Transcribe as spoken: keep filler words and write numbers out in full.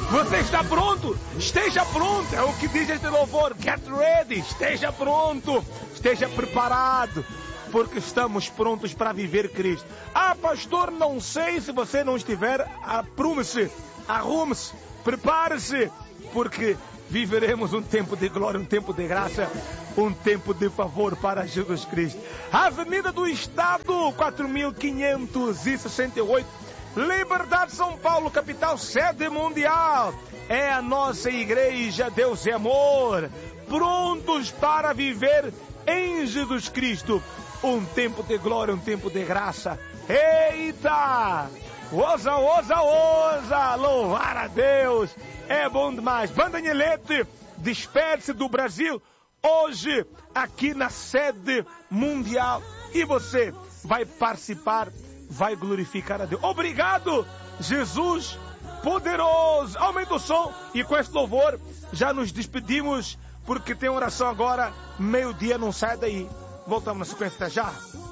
Você está pronto? Esteja pronto. É o que diz este louvor. Get ready. Esteja pronto. Esteja preparado. Porque estamos prontos para viver Cristo. Ah, pastor, não sei se você não estiver. Aprume-se. Arrume-se. Prepare-se. Porque viveremos um tempo de glória, um tempo de graça, um tempo de favor para Jesus Cristo. Avenida do Estado, quatro mil quinhentos e sessenta e oito. Liberdade, São Paulo, capital, sede mundial. É a nossa igreja, Deus é amor. Prontos para viver em Jesus Cristo. Um tempo de glória, um tempo de graça. Eita! Ousa, ousa, ousa! Louvar a Deus! É bom demais. Banda Nhelete, despede-se do Brasil hoje aqui na sede mundial. E você vai participar, vai glorificar a Deus. Obrigado, Jesus poderoso. Aumenta o som e com esse louvor já nos despedimos, porque tem oração agora, meio-dia, não sai daí. Voltamos na sequência já.